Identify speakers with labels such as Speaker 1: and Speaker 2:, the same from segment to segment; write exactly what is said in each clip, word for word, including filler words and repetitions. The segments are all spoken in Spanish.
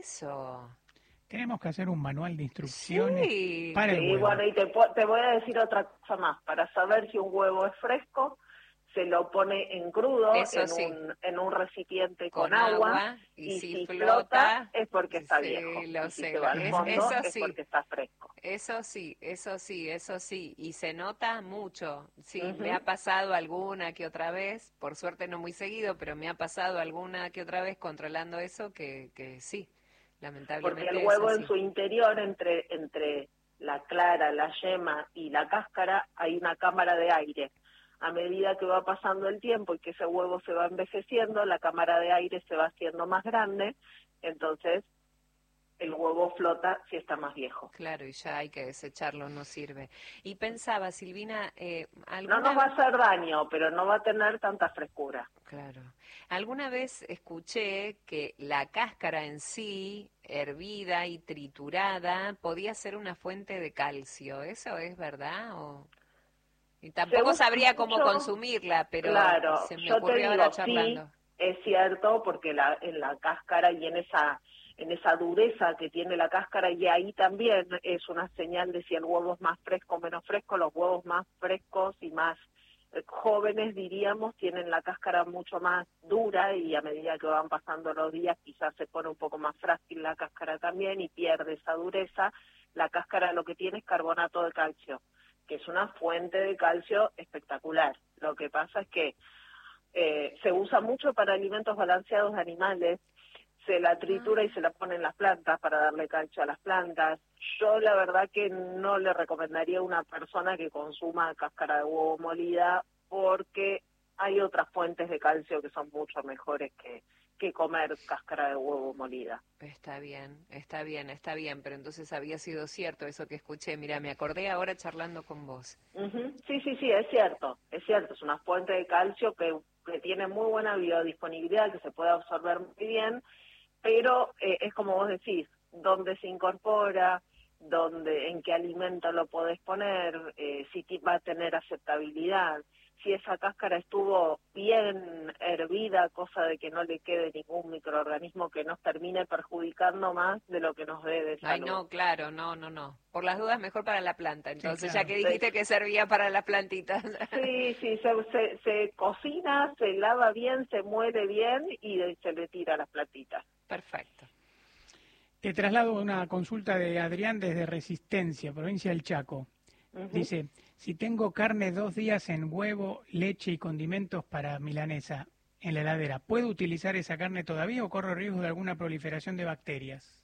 Speaker 1: eso.
Speaker 2: Tenemos que hacer un manual de instrucciones
Speaker 1: Sí,
Speaker 2: para el
Speaker 3: Sí,
Speaker 2: huevo.
Speaker 3: bueno, y te, po- te voy a decir otra cosa más. Para saber si un huevo es fresco, se lo pone en crudo
Speaker 1: eso
Speaker 3: en
Speaker 1: sí,
Speaker 3: un, en un recipiente con,
Speaker 1: con
Speaker 3: agua,
Speaker 1: agua, y
Speaker 3: y
Speaker 1: si
Speaker 3: si flota
Speaker 1: flota,
Speaker 3: es porque está viejo.
Speaker 1: sí, lo
Speaker 3: Y si
Speaker 1: sé,
Speaker 3: se
Speaker 1: lo-
Speaker 3: va al
Speaker 1: es,
Speaker 3: fondo
Speaker 2: Ah,
Speaker 1: eso
Speaker 3: es
Speaker 1: sí.
Speaker 3: porque está fresco.
Speaker 1: Eso sí, eso sí, eso sí, y se nota mucho. Sí, me ha
Speaker 3: Ujú.
Speaker 1: pasado alguna que otra vez, por suerte no muy seguido, pero me ha pasado alguna que otra vez controlando eso que, que sí,
Speaker 3: Porque el
Speaker 1: lamentablemente es
Speaker 3: huevo en
Speaker 1: así.
Speaker 3: su interior, entre, entre la clara, la yema y la cáscara, hay una cámara de aire. A medida que va pasando el tiempo y que ese huevo se va envejeciendo, la cámara de aire se va haciendo más grande, entonces el huevo flota si está más viejo.
Speaker 1: Claro, y ya hay que desecharlo, no sirve. Y pensaba, Silvina, eh,
Speaker 3: No nos va
Speaker 1: alguna,
Speaker 3: a hacer daño, pero no va a tener tanta frescura.
Speaker 1: claro, alguna vez escuché que la cáscara en sí, hervida y triturada, podía ser una fuente de calcio. ¿Eso es verdad? O... Y
Speaker 3: Se
Speaker 1: tampoco
Speaker 3: usa
Speaker 1: sabría cómo
Speaker 3: mucho,
Speaker 1: consumirla, pero
Speaker 3: claro,
Speaker 1: se me
Speaker 3: yo te
Speaker 1: ocurrió ahora
Speaker 3: digo, sí,
Speaker 1: charlando.
Speaker 3: es cierto, porque la, en la cáscara y en esa en esa dureza que tiene la cáscara, y ahí también es una señal de si el huevo es más fresco o menos fresco. Los huevos más frescos y más eh, jóvenes, diríamos, tienen la cáscara mucho más dura, y a medida que van pasando los días quizás se pone un poco más frágil la cáscara también y pierde esa dureza. La cáscara lo que tiene es carbonato de calcio, que es una fuente de calcio espectacular. Lo que pasa es que eh, se usa mucho para alimentos balanceados de animales, se la tritura y
Speaker 1: Ah,
Speaker 3: se la pone en las plantas para darle calcio a las plantas. Yo la verdad que no le recomendaría a una persona que consuma cáscara de huevo molida, porque hay otras fuentes de calcio que son mucho mejores que, que comer cáscara de huevo molida.
Speaker 1: está bien, está bien, está bien, pero entonces había sido cierto eso que escuché. Mira, me acordé ahora charlando con vos.
Speaker 3: Ujú. Sí, sí, sí, es cierto, es cierto, es una fuente de calcio que, que tiene muy buena biodisponibilidad, que se puede absorber muy bien, pero eh, es como vos decís, dónde se incorpora, dónde, en qué alimento lo podés poner, eh, si ti- va a tener aceptabilidad, si esa cáscara estuvo bien hervida, cosa de que no le quede ningún microorganismo que nos termine perjudicando más de lo que nos dé de
Speaker 1: Ay,
Speaker 3: salud.
Speaker 1: no, claro, no, no, no. Por las dudas, mejor para la planta.
Speaker 2: sí,
Speaker 1: Entonces, ya
Speaker 2: claro.
Speaker 1: que
Speaker 3: Sí,
Speaker 1: dijiste que servía para las plantitas.
Speaker 3: sí, sí, se, se, se cocina, se lava bien, se muele bien y de- se le tira a las plantitas.
Speaker 1: Perfecto.
Speaker 2: Te traslado una consulta de Adrián desde Resistencia, provincia del Chaco.
Speaker 3: Ujú.
Speaker 2: Dice, si tengo carne dos días en huevo, leche y condimentos para milanesa en la heladera, ¿puedo utilizar esa carne todavía o corro riesgo de alguna proliferación de bacterias?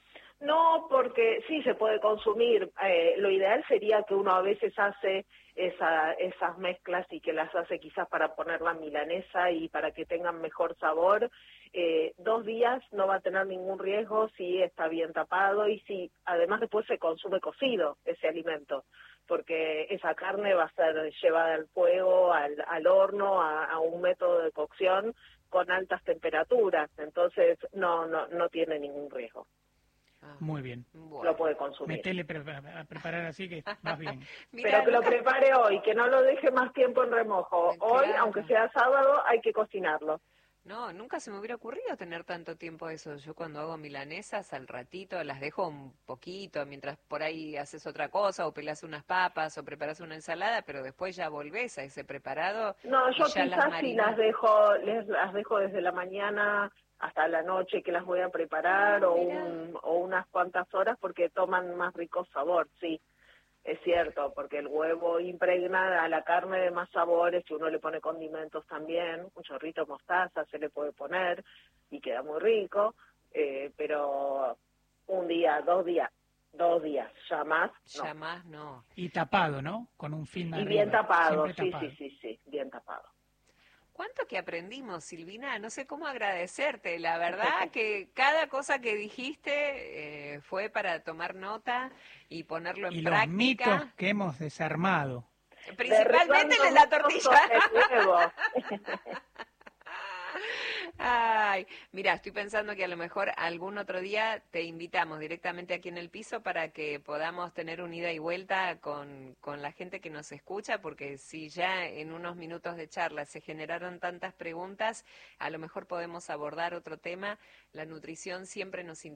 Speaker 3: No, porque sí se puede consumir. Eh, lo ideal sería que uno a veces hace esa, esas mezclas y que las hace quizás para poner la milanesa y para que tengan mejor sabor. Eh, dos días no va a tener ningún riesgo si está bien tapado y si además después se consume cocido ese alimento, porque esa carne va a ser llevada al fuego, al, al horno, a, a un método de cocción con altas temperaturas. Entonces no, no, no tiene ningún riesgo.
Speaker 1: Ah,
Speaker 2: Muy bien.
Speaker 3: Lo
Speaker 1: bueno.
Speaker 3: puede consumir.
Speaker 2: Metele pre- a preparar así que vas bien.
Speaker 3: Pero
Speaker 1: Mira,
Speaker 3: que lo
Speaker 1: nunca...
Speaker 3: prepare hoy, que no lo deje más tiempo en remojo. Hoy, aunque
Speaker 1: Claro.
Speaker 3: sea sábado, hay que cocinarlo.
Speaker 1: No, nunca se me hubiera ocurrido tener tanto tiempo eso. Yo cuando hago milanesas, al ratito las dejo un poquito, mientras por ahí haces otra cosa, o pelas unas papas, o preparas una ensalada, pero después ya volvés a ese preparado
Speaker 3: No,
Speaker 1: y
Speaker 3: yo
Speaker 1: ya las
Speaker 3: quizás sí las
Speaker 1: marinás.
Speaker 3: dejo, les las dejo desde la mañana hasta la noche que las voy a preparar,
Speaker 1: Ah,
Speaker 3: o,
Speaker 1: mira.
Speaker 3: un, o unas cuantas horas, porque toman más rico sabor, sí. Es cierto, porque el huevo impregna a la carne de más sabores, y uno le pone condimentos también, un chorrito de mostaza se le puede poner y queda muy rico, eh, pero un día, dos días, dos días, ya más, no.
Speaker 1: Ya más no.
Speaker 2: Y tapado, ¿no? Con un film
Speaker 3: Y bien
Speaker 2: arriba,
Speaker 3: tapado,
Speaker 2: siempre
Speaker 3: sí, sí,
Speaker 2: tapado.
Speaker 3: sí, sí, bien tapado.
Speaker 1: ¿Cuánto que aprendimos, Silvina? No sé cómo agradecerte. La verdad que cada cosa que dijiste eh, fue para tomar nota y ponerlo en
Speaker 2: Y los mitos
Speaker 1: práctica.
Speaker 2: que hemos desarmado.
Speaker 1: Principalmente el de
Speaker 3: Derribando
Speaker 1: la
Speaker 3: mitos
Speaker 1: tortilla.
Speaker 3: sobre el huevo.
Speaker 1: Ay, mira, estoy pensando que a lo mejor algún otro día te invitamos directamente aquí en el piso para que podamos tener un ida y vuelta con, con la gente que nos escucha, porque si ya en unos minutos de charla se generaron tantas preguntas, a lo mejor podemos abordar otro tema. La nutrición siempre nos